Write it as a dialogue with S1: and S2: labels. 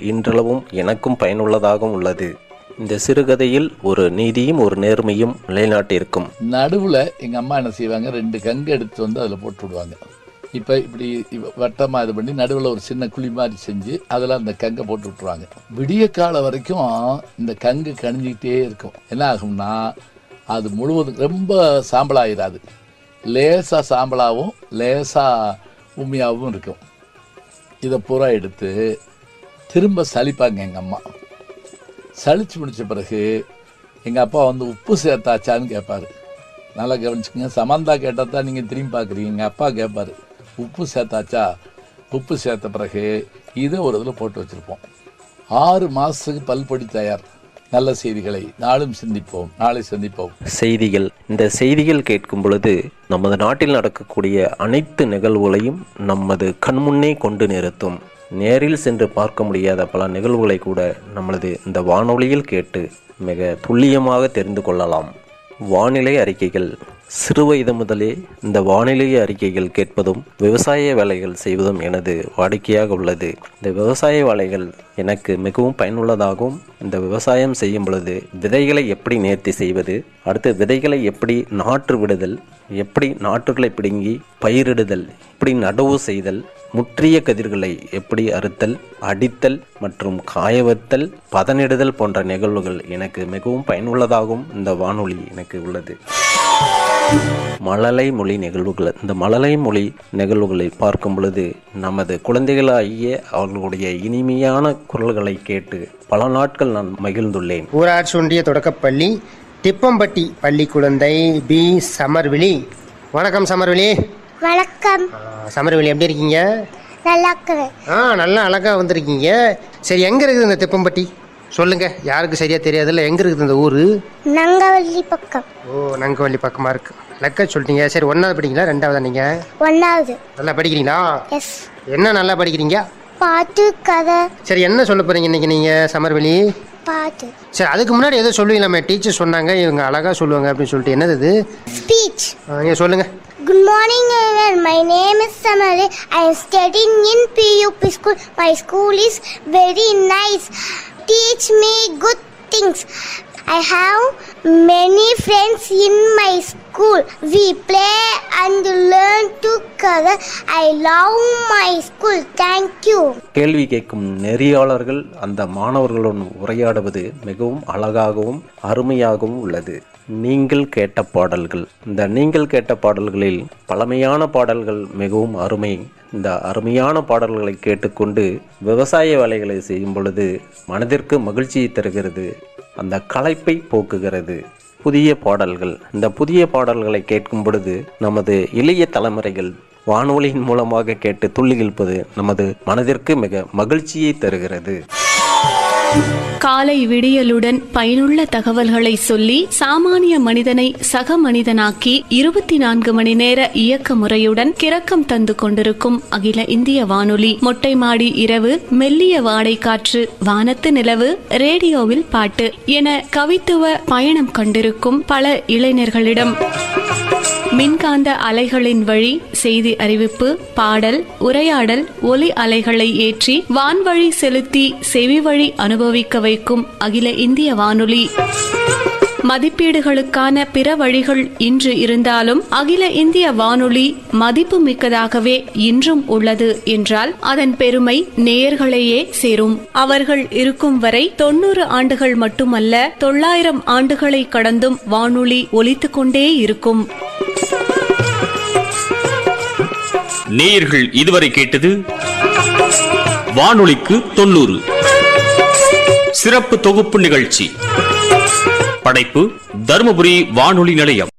S1: இன்றளவும் எனக்கும் பயனுள்ளதாகவும் உள்ளது. இந்த சிறுகதையில் ஒரு நீதியும் ஒரு நேர்மையும் நிலைநாட்டியிருக்கும்.
S2: நடுவில் எங்கள் அம்மா என்ன செய்வாங்க, 2 கங்கு எடுத்து வந்து அதில் போட்டு விடுவாங்க. இப்போ இப்படி வட்டமாக இது பண்ணி நடுவில் ஒரு சின்ன குழி மாதிரி செஞ்சு அதில் அந்த கங்கை போட்டு விட்டுருவாங்க. விடிய காலம் வரைக்கும் இந்த கங்கு கணிஞ்சிக்கிட்டே இருக்கும். என்ன ஆகும்னா அது முழுவதும் ரொம்ப சாம்பலாயிராது, லேசாக சாம்பலாகவும் லேசாக உண்மையாகவும் இருக்கும். இதை பூரா எடுத்து திரும்ப சலிப்பாங்க எங்கள் அம்மா. சலிச்சு முடித்த பிறகு எங்கள் அப்பா வந்து உப்பு சேர்த்தாச்சான்னு கேட்பார். நல்லா கவனிச்சுக்கோங்க, சமந்தா கேட்டால் தான் நீங்கள் திரும்பி பார்க்குறீங்க. எங்கள் அப்பா கேட்பார், உப்பு சேர்த்தாச்சா? உப்பு சேர்த்த பிறகு இதை ஒரு இதில் போட்டு வச்சுருப்போம். 6 மாதத்துக்கு பல்பொடி தயார். நல்ல செய்திகளை நாளும் சிந்திப்போம், நாளை சந்திப்போம்.
S1: செய்திகள். இந்த செய்திகள் கேட்கும் பொழுது நமது நாட்டில் நடக்கக்கூடிய அனைத்து நிகழ்வுகளையும் நமது கண்முன்னே கொண்டு நிறுத்தும். நேரில் சென்று பார்க்க முடியாத பல நிகழ்வுகளை கூட நம்மளது இந்த வானொலியில் கேட்டு மிக துல்லியமாக தெரிந்து கொள்ளலாம். வானிலை அறிக்கைகள். சிறுவயது முதலே இந்த வானிலை அறிக்கைகள் கேட்பதும் விவசாய வேலைகள் செய்வதும் எனது வாடிக்கையாக உள்ளது. இந்த விவசாய வேலைகள் எனக்கு மிகவும் பயனுள்ளதாகவும், இந்த விவசாயம் செய்யும் பொழுது விதைகளை எப்படி நேர்த்தி செய்வது, அடுத்து விதைகளை எப்படி நாற்று விடுதல், எப்படி நாற்றுகளை பிடுங்கி பயிரிடுதல், எப்படி நடவு செய்தல், முற்றிய கதிர்களை எப்படி அறுத்தல், அடித்தல் மற்றும் காயவத்தல், பதனிடுதல் போன்ற நிகழ்வுகள் எனக்கு மிகவும் பயனுள்ளதாகவும் இந்த வானொலி எனக்கு உள்ளது. மழலை மொழி நிகழ்வுகள். இந்த மழலை மொழி நிகழ்வுகளை பார்க்கும் பொழுது நமது குழந்தைகளாகிய அவர்களுடைய இனிமையான குரல்களை கேட்டு பல நாட்கள் நான் மகிழ்ந்துள்ளேன்.
S3: ஊராட்சி ஒன்றிய தொடக்கப்பள்ளி திப்பம்பட்டி பள்ளி குழந்தை பி. சமர்விழி. வணக்கம் சமர்விழி.
S4: வணக்கம்
S3: சமர்விழி, எப்படி இருக்கீங்க?
S4: நல்லா இருக்கிறேன்.
S3: நல்லா அழகாக வந்திருக்கீங்க. சரி, எங்கே இருக்குது இந்த திப்பம்பட்டி? சொல்லுங்க, யாருக்கு சரியா தெரியாதுல்ல, எங்கே இருக்குது இந்த ஊர்?
S4: நங்கவள்ளி பக்கம்.
S3: ஓ, நங்கவள்ளி பக்கமாக இருக்கு. லக்க சொல்லிட்டீங்க. சரி, 1வது படிக்கிறீங்களா 2வதா நீங்கள்?
S4: 1வது.
S3: நல்லா படிக்கிறீங்களா?
S4: எஸ்.
S3: என்ன நல்லா படிக்கிறீங்க?
S4: பாட்டு, கதை.
S3: சரி, என்ன சொல்ல போறீங்க இன்னைக்கு நீங்கள் சமர்வெளி?
S4: பாட்டு.
S3: சரி, அதுக்கு முன்னாடி எதோ சொல்லுவீங்களாமே, டீச்சர் சொன்னாங்க இவங்க அழகாக சொல்லுவாங்க அப்படின்னு சொல்லிட்டு, என்னது இது?
S4: ஸ்பீச்.
S3: நீங்கள் சொல்லுங்கள்.
S4: Good morning everyone. My name is Samali. I am studying in PUP school. My school is very nice. Teach me good things. I have many friends in my school. We play and learn together. I love my school. Thank you.
S1: கேள்வி கேட்கும் நெறியாளர்கள் அந்த மாணவர்களுடன் உரையாடுவது மிகவும் அழகாகவும் அருமையாகவும் உள்ளது. நீங்கள் கேட்ட பாடல்கள். இந்த நீங்கள் கேட்ட பாடல்களில் பழமையான பாடல்கள் மிகவும் அருமை. இந்த அருமையான பாடல்களை கேட்டுக்கொண்டு விவசாய வேலைகளை செய்யும் பொழுது மனதிற்கு மகிழ்ச்சியை தருகிறது, அந்த களைப்பை போக்குகிறது. புதிய பாடல்கள். இந்த புதிய பாடல்களை கேட்கும் பொழுது நமது இளைய தலைமுறைகள் வானொலியின் மூலமாக கேட்டு துள்ளி இழுப்பது நமது மனதிற்கு மிக மகிழ்ச்சியை தருகிறது.
S5: காலை விடியலுடன் பயனுள்ள தகவல்களை சொல்லி சாமானிய மனிதனை சக மனிதனாக்கி 24 மணி நேர இயக்க முறையுடன் கிறக்கம் தந்து கொண்டிருக்கும் அகில இந்திய வானொலி. மொட்டை மாடி இரவு, மெல்லிய வாடை காற்று, வானத்து நிலவு, ரேடியோவில் பாட்டு என கவித்துவ பயணம் கண்டிருக்கும் பல இளைஞர்களிடம் மின்காந்த அலைகளின் வழி செய்தி அறிவிப்பு, பாடல், உரையாடல், ஒலி அலைகளை ஏற்றி வான்வழி செலுத்தி செவி வழி அனுபவிக்க வைக்கும் அகில இந்திய வானொலி. மதிப்பீடுகளுக்கான பிற வழிகள் இன்று இருந்தாலும் அகில இந்திய வானொலி மதிப்பு மிக்கதாகவே இன்றும் உள்ளது என்றால் அதன் பெருமை நேயர்களையே சேரும். அவர்கள் இருக்கும் வரை 90 ஆண்டுகள் மட்டுமல்ல, 900 ஆண்டுகளை கடந்தும் வானொலி ஒலித்துக் கொண்டே இருக்கும்.
S6: நேயர்கள் இதுவரை கேட்டது வானொலிக்கு 90 சிறப்பு தொகுப்பு நிகழ்ச்சி. படைப்பு தருமபுரி வானொலி நிலையம்.